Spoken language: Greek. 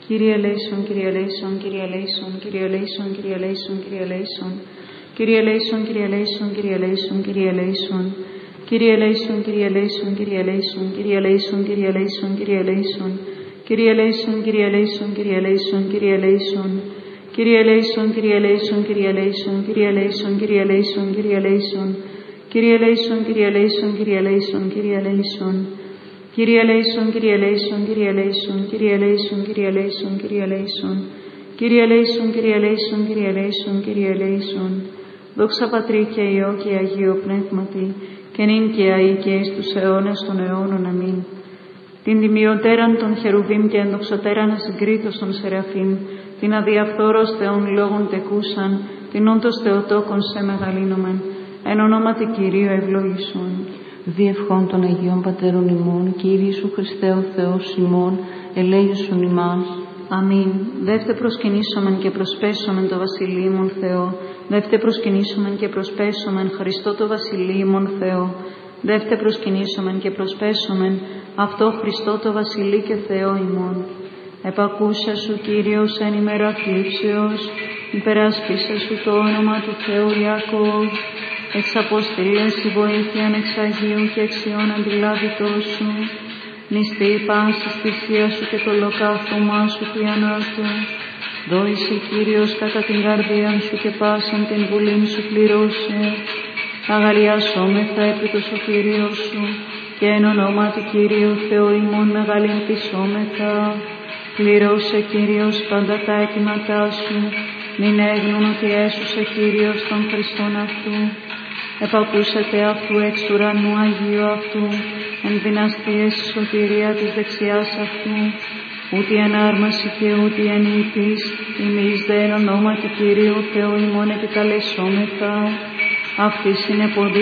Kyrie eleison, Kyrie eleison, Kyrie eleison, Kyrie eleison, Kyrie eleison, Kyrie eleison. Kyrie eleison, Kyrie eleison, Kyrie eleison, Kyrie eleison. Kyrie eleison, Kyrie eleison, Kyrie eleison, Kyrie eleison, Kyrie eleison, Kyrie eleison. Kyrie eleison, Kyrie eleison, Kyrie eleison, Kyrie eleison. Kyrie eleison, Kyrie eleison, Kyrie eleison, Kyrie eleison, Kyrie eleison, Kyrie eleison. Kyrie eleison, Kyrie eleison, Kyrie eleison, Kyrie eleison. Kyrie eleison, Kyrie eleison, Kyrie eleison, Kyrie eleison, Kyrie eleison, Kyrie eleison. Kyrie eleison, Kyrie eleison, Kyrie eleison, Kyrie eleison. Δόξα Πατρί και Υιό και Αγίο Πνεύματι, και νυν και αεί και εις τους αιώνας των αιώνων. Αμήν. Την τιμιωτέραν των Χερουβίμ και ενδοξωτέραν ασυγκρίτως των Σεραφείμ, την αδιαφθόρος Θεών λόγων τεκούσαν, την όντως Θεοτόκον σε μεγαλύνομεν, εν ονόματι Κυρίου ευλόγησον. Διευχών των Αγίων Πατέρων ημών, Κύριε Ιησού Χριστέ ο Θεός ημών, ελέγησον ημάς. Αμήν. Δεύτε προσκυνήσομεν και προσπέσομεν το βασιλείμον Θεό. Δεύτε προσκυνήσομεν και προσπέσομεν Χριστό το βασιλείμον Θεό. Δεύτε προσκυνήσομεν και προσπέσομεν αυτό Χριστό το βασιλεί και Θεό ημών. Επακούσα σου Κύριος εν ημέρα θλίψεως, υπεράσπισε σου το όνομα του Θεού Ιακώβ. Εξαποστήλες η βοήθειαν εξ Αγίου και εξιών αντιλάβητός σου. Νηστεί πάσης θυσία σου και το ολοκαύτωμά σου θειανάτου. Δόησε Κύριος κατά την καρδίαν σου και πάσαν την βουλήν σου πληρώσε. Αγαλιασόμεθα επί το σωτήριο σου και εν ονόματι Κυρίου Θεού ημών μεγαλυνθισόμεθα. Πληρώσε Κύριος πάντα τα αιτήματά σου, μην έγνουν ότι έσουσε Κύριος τον Χριστόν αυτού. Επακούσατε αυτού εξ ουρανού Αγίου αυτού, εν δυναστείες η σωτηρία της δεξιάς αυτού, ούτε εν άρμαση και ούτε εν ήτης, εμείς δε εν ονόματι Κυρίου Θεού ημών επικαλεσόμεθα. Αυτής είναι ποδή